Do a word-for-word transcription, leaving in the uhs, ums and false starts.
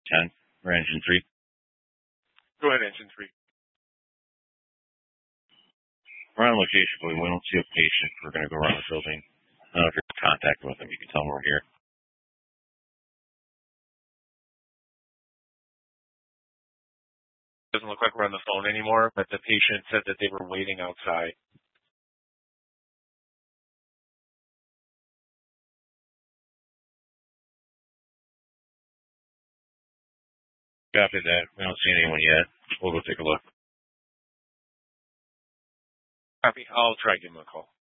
ten or engine three. Go ahead, engine three. We're on location, but we don't see a patient. We're going to go around the building. I don't know if you're in contact with them. You can tell them we're here. Doesn't look like we're on the phone anymore, but the patient said that they were waiting outside. Copy that. We don't see anyone yet. We'll go take a look. Copy. I'll try to give them a call.